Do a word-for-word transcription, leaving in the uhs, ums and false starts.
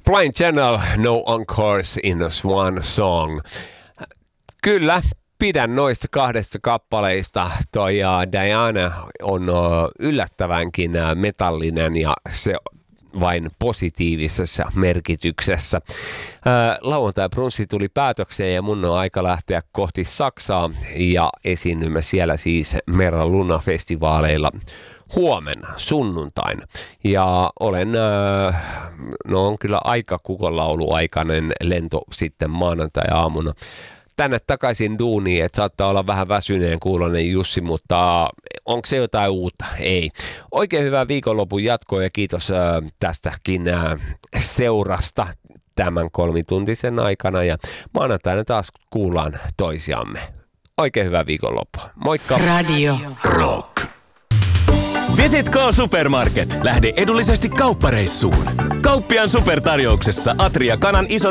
Blind Channel, No Encores in a Swan Song. Kyllä, pidän noista kahdesta kappaleista. Toi uh, Diana on uh, yllättävänkin uh, metallinen ja se vain positiivisessa merkityksessä. Ää, lauantai brunssi tuli päätökseen ja mun on aika lähteä kohti Saksaa ja esiinnymme siellä siis Merra Luna-festivaaleilla huomenna sunnuntaina. Ja olen, ää, no on kyllä aika kukonlauluaikainen lento sitten maanantai-aamuna tänne takaisin duuniin, että saattaa olla vähän väsyneen kuulonen Jussi, mutta onko se jotain uutta? Ei. Oikein hyvää viikonlopun jatkoa ja kiitos äh, tästäkin äh, seurasta tämän kolmituntisen aikana ja maanantaina taas kuullaan toisiamme. Oikein hyvää viikonloppua. Moikka! Radio Rock. Visit K Supermarket. Lähde edullisesti kauppareissuun. Kauppiaan supertarjouksessa Atria kanan iso